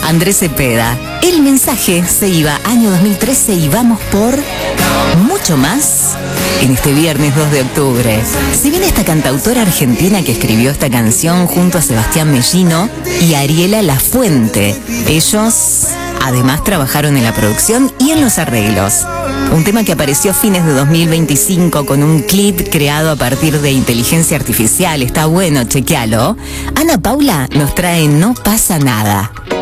Andrés Cepeda. El mensaje se iba, año 2013, y vamos por mucho más en este viernes 2 de octubre. Si bien esta cantautora argentina que escribió esta canción junto a Sebastián Mellino y Ariela Lafuente, ellos además trabajaron en la producción y en los arreglos. Un tema que apareció a fines de 2025 con un clip creado a partir de inteligencia artificial. Está bueno, chequealo. Ana Paula nos trae No pasa nada.